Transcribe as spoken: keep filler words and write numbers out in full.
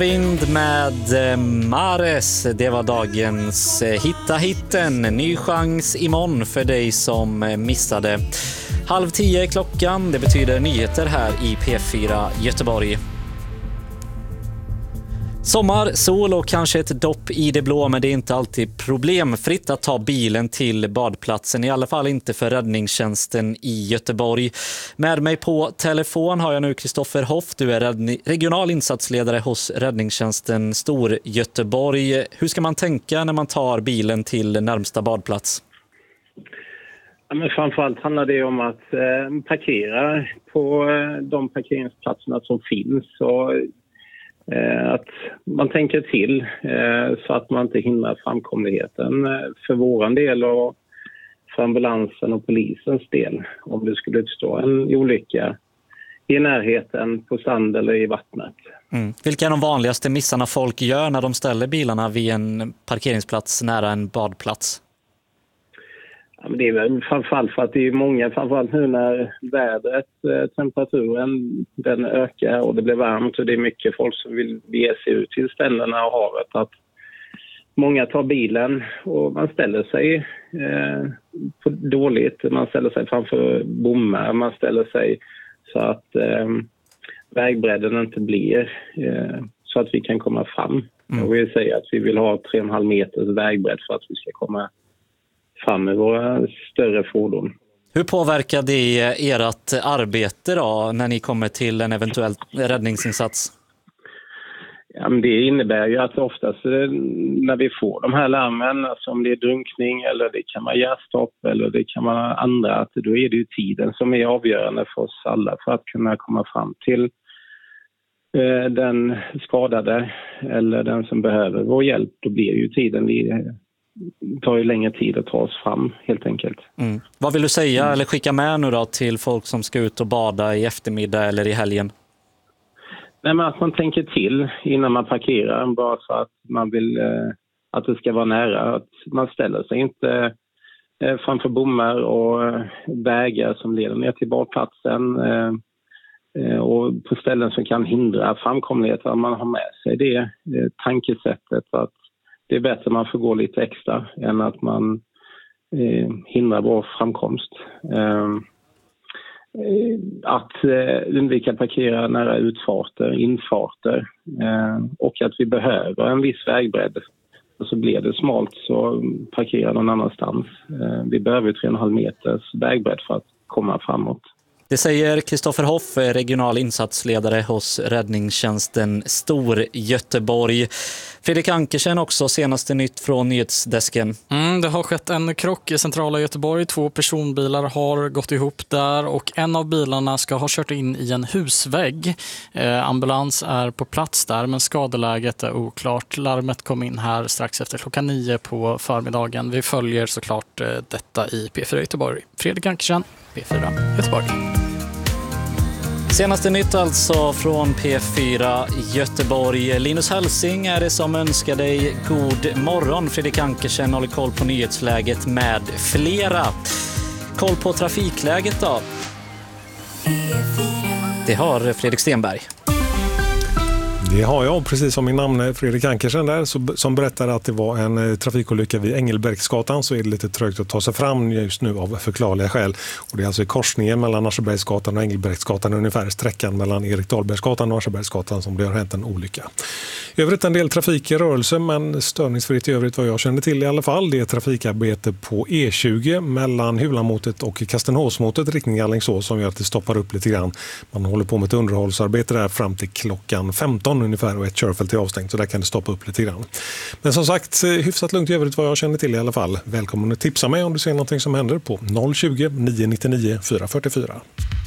Vind med Mares, det var dagens Hitta hitten. Ny chans imorgon för dig som missade. Halv tio klockan, det betyder nyheter här i P fyra Göteborg. Sommar, sol och kanske ett dopp i det blå, men det är inte alltid problemfritt att ta bilen till badplatsen, i alla fall inte för räddningstjänsten i Göteborg. Med mig på telefon har jag nu Kristoffer Hoff, du är regional insatsledare hos räddningstjänsten Stor Göteborg. Hur ska man tänka när man tar bilen till närmsta badplats? Ja, men framförallt handlar det om att eh, parkera på eh, de parkeringsplatserna som finns och att man tänker till så att man inte hindrar framkomligheten för våran del och för ambulansen och polisens del om det skulle uppstå en olycka i närheten på sand eller i vattnet. Mm. Vilka är de vanligaste missarna folk gör när de ställer bilarna vid en parkeringsplats nära en badplats? Ja, men det är väl framförallt för att det är många, framförallt nu när vädret, temperaturen den ökar och det blir varmt och det är mycket folk som vill bege sig ut till ställena och havet, att många tar bilen och man ställer sig eh, på dåligt, man ställer sig framför bommar, man ställer sig så att eh, vägbredden inte blir eh, så att vi kan komma fram. Mm. Och vi säger att vi vill ha tre och en halv meters vägbredd för att vi ska komma fram med våra större fordon. Hur påverkar det ert arbete då när ni kommer till en eventuell räddningsinsats? Ja, men det innebär ju att oftast när vi får de här larmen, alltså om det är drunkning eller det kan vara hjärtstopp eller det kan vara andra, att då är det ju tiden som är avgörande för oss alla för att kunna komma fram till eh, den skadade eller den som behöver vår hjälp. Då blir ju tiden vi tar ju längre tid att ta oss fram helt enkelt. Mm. Vad vill du säga mm. eller skicka med nu då till folk som ska ut och bada i eftermiddag eller i helgen? Nej, men att man tänker till innan man parkerar, bara så att man vill eh, att det ska vara nära. Att man ställer sig inte eh, framför bommar och eh, vägar som leder ner till badplatsen eh, eh, och på ställen som kan hindra framkomlighet. Att man har med sig det eh, tankesättet att det är bättre att man får gå lite extra än att man eh, hindrar vår framkomst. Eh, att eh, undvika parkera nära utfarter, infarter eh, och att vi behöver en viss vägbredd. Och så blir det smalt så parkera någon annanstans. Eh, vi behöver tre och en halv meters vägbredd för att komma framåt. Det säger Kristoffer Hoff, regional insatsledare hos räddningstjänsten Stor Göteborg. Fredrik Ankersen också, senaste nytt från nyhetsdesken. Mm, det har skett en krock i centrala Göteborg. Två personbilar har gått ihop där och en av bilarna ska ha kört in i en husvägg. Eh, ambulans är på plats där, men skadeläget är oklart. Larmet kom in här strax efter klockan nio på förmiddagen. Vi följer såklart eh, detta i P fyra Göteborg. Fredrik Ankersen, P fyra Göteborg. Senaste nytt alltså från P fyra Göteborg. Linus Hälsing är det som önskar dig god morgon. Fredrik Ankersen håller koll på nyhetsläget med flera. Koll på trafikläget då? Det har Fredrik Stenberg. Det har jag, precis som min namn Fredrik Ankersen där, så, som berättar att det var en eh, trafikolycka vid Engelbrektsgatan, så är det lite trögt att ta sig fram just nu av förklarliga skäl. Och det är alltså i korsningen mellan Aschebergsgatan och Engelbrektsgatan, ungefär sträckan mellan Erik Dahlbergsgatan och Aschebergsgatan, som det har hänt en olycka. I övrigt en del trafik i rörelse, men störningsfritt i övrigt vad jag känner till i alla fall. Det är trafikarbete på E tjugo mellan Hulamotet och Kastenhåsmotet riktning Alingsås som gör att det stoppar upp lite grann. Man håller på med ett underhållsarbete där fram till klockan femton ungefär och ett körfält är avstängt, så där kan det stoppa upp lite grann. Men som sagt, hyfsat lugnt i övrigt vad jag känner till i alla fall. Välkommen att tipsa mig om du ser någonting som händer på noll tjugo, nio nio nio, fyra fyra fyra.